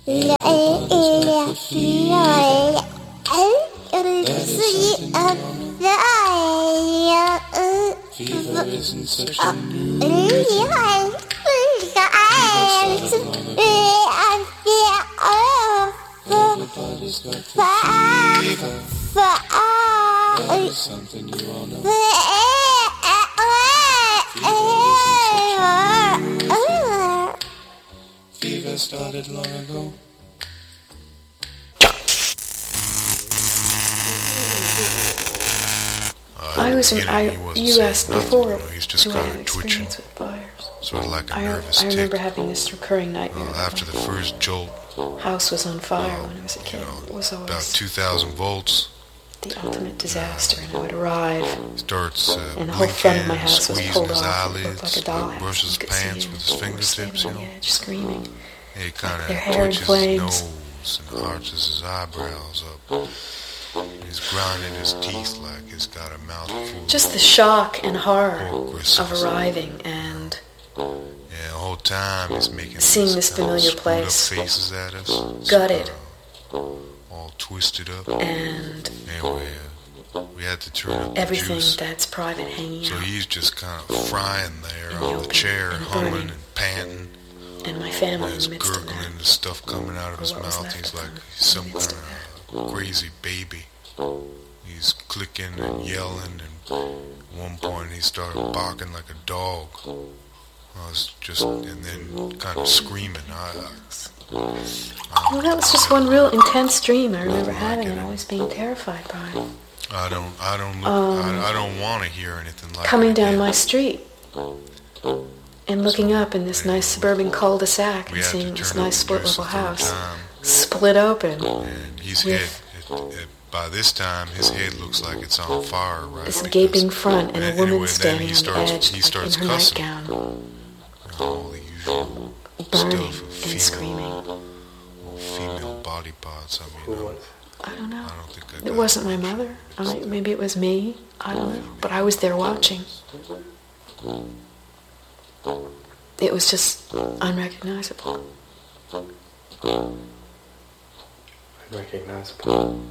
Fever isn't such a new everybody's got fever. There's something you all know. Fever started long ago. You asked before, He's just do I kind have of twitching, experience with fires? sort of like a nervous I tick. remember having this recurring nightmare. After the first jolt, House was on fire when I was a kid. It was about always 2,000 volts, the ultimate disaster, and I would arrive, starts and the whole front of my blinking, house was squeezing pulled his off. It looked like a eyelids, dollhouse. brushes You his could see pants him with his fingertips, standing on the edge, screaming. He kind Their of hair in twitches his flames. nose and arches his eyebrows up. He's grinding his teeth like he's got a mouthful. Just the shock and horror pork gristles. of arriving and Yeah, the whole time he's making seeing these this kind of familiar screwed place. up faces at us. Gutted. All twisted up. and Anyway, we had to turn up the everything juice. that's private hanging So out. he's just kind of frying there And on the yolking chair, and humming burning. and panting. And my family in He's the midst of gurgling that. the stuff coming out of his Or what was mouth. left He's of like him he's some in the midst kind of of crazy baby. He's clicking and yelling, and at one point he started barking like a dog. I was just, and then kind of screaming. Well, that was just one real intense dream I remember having and always being terrified by. I don't want to hear anything like Coming that down again. my street and looking up in this nice suburban cul-de-sac We and had to seeing this turn up nice the split juice level a third house time. split open. And his with head, by this time, his head looks like it's on fire, right? this Because- gaping front and a woman anyway, then standing he on starts, the edge he like starts in her cussing. nightgown, All the usual burning stuff of and female, screaming. female body parts. I mean, I don't know. I don't think I It got wasn't my mother. Maybe it was me. I don't know. But I was there watching. It was just unrecognizable. Unrecognizable.